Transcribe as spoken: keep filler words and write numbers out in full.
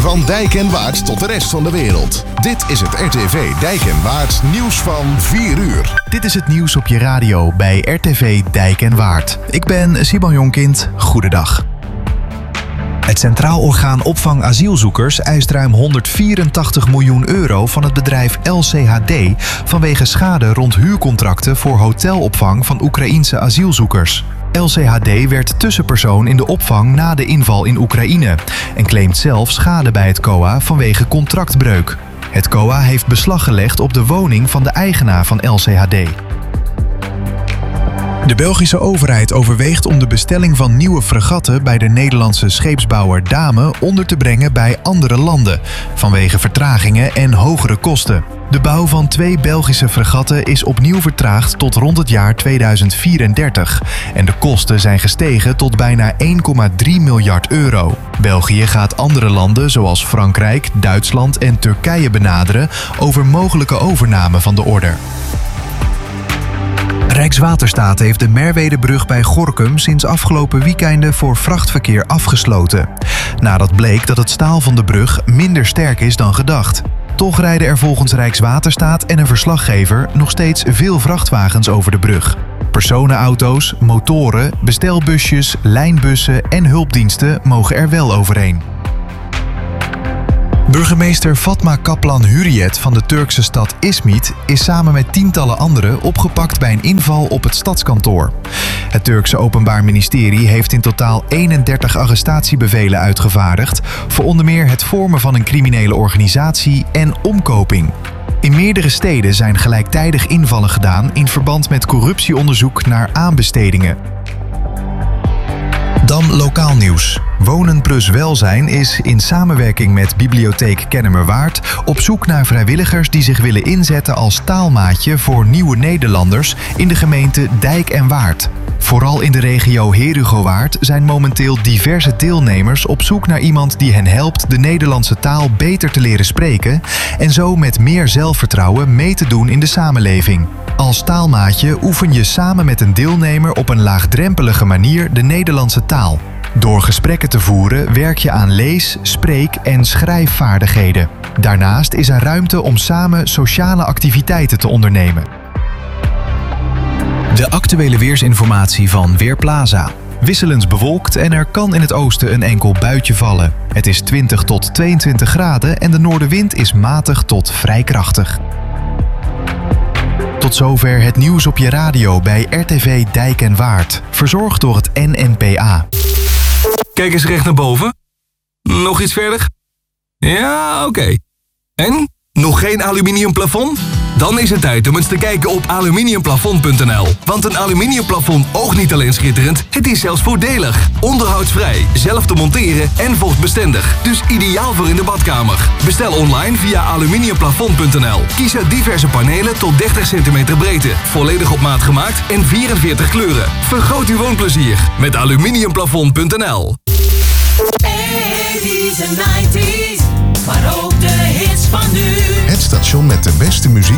Van Dijk en Waard tot de rest van de wereld. Dit is het R T V Dijk en Waard nieuws van vier uur. Dit is het nieuws op je radio bij R T V Dijk en Waard. Ik ben Simon Jonkind. Goedendag. Het Centraal Orgaan Opvang Asielzoekers eist ruim honderdvierentachtig miljoen euro van het bedrijf L C H D vanwege schade rond huurcontracten voor hotelopvang van Oekraïense asielzoekers. L C H D werd tussenpersoon in de opvang na de inval in Oekraïne en claimt zelf schade bij het C O A vanwege contractbreuk. Het C O A heeft beslag gelegd op de woning van de eigenaar van L C H D. De Belgische overheid overweegt om de bestelling van nieuwe fregatten bij de Nederlandse scheepsbouwer Dame onder te brengen bij andere landen, vanwege vertragingen en hogere kosten. De bouw van twee Belgische fregatten is opnieuw vertraagd tot rond het jaar tweeduizend vierendertig en de kosten zijn gestegen tot bijna één komma drie miljard euro. België gaat andere landen zoals Frankrijk, Duitsland en Turkije benaderen over mogelijke overname van de order. Rijkswaterstaat heeft de Merwedebrug bij Gorinchem sinds afgelopen weekenden voor vrachtverkeer afgesloten. Nadat bleek dat het staal van de brug minder sterk is dan gedacht. Toch rijden er volgens Rijkswaterstaat en een verslaggever nog steeds veel vrachtwagens over de brug. Personenauto's, motoren, bestelbusjes, lijnbussen en hulpdiensten mogen er wel overheen. Burgemeester Fatma Kaplan Hurriyet van de Turkse stad Izmit is samen met tientallen anderen opgepakt bij een inval op het stadskantoor. Het Turkse Openbaar Ministerie heeft in totaal eenendertig arrestatiebevelen uitgevaardigd voor onder meer het vormen van een criminele organisatie en omkoping. In meerdere steden zijn gelijktijdig invallen gedaan in verband met corruptieonderzoek naar aanbestedingen. Dan lokaal nieuws. Wonen plus Welzijn is in samenwerking met Bibliotheek Kennemerwaard op zoek naar vrijwilligers die zich willen inzetten als taalmaatje voor nieuwe Nederlanders in de gemeente Dijk en Waard. Vooral in de regio Herugowaard zijn momenteel diverse deelnemers op zoek naar iemand die hen helpt de Nederlandse taal beter te leren spreken en zo met meer zelfvertrouwen mee te doen in de samenleving. Als taalmaatje oefen je samen met een deelnemer op een laagdrempelige manier de Nederlandse taal. Door gesprekken te voeren werk je aan lees-, spreek- en schrijfvaardigheden. Daarnaast is er ruimte om samen sociale activiteiten te ondernemen. De actuele weersinformatie van Weerplaza. Wisselend bewolkt en er kan in het oosten een enkel buitje vallen. Het is twintig tot tweeëntwintig graden en de noordenwind is matig tot vrij krachtig. Tot zover het nieuws op je radio bij R T V Dijk en Waard. Verzorgd door het N N P A. Kijk eens recht naar boven. Nog iets verder? Ja, oké. Okay. En? Nog geen aluminium plafond? Dan is het tijd om eens te kijken op aluminiumplafond punt n l. Want een aluminiumplafond oogt niet alleen schitterend, het is zelfs voordelig. Onderhoudsvrij, zelf te monteren en vochtbestendig. Dus ideaal voor in de badkamer. Bestel online via aluminiumplafond punt n l. Kies uit diverse panelen tot dertig centimeter breedte. Volledig op maat gemaakt en vierenveertig kleuren. Vergroot uw woonplezier met aluminiumplafond punt n l. eighties en nineties, maar ook de hits van nu. Het station met de beste muziek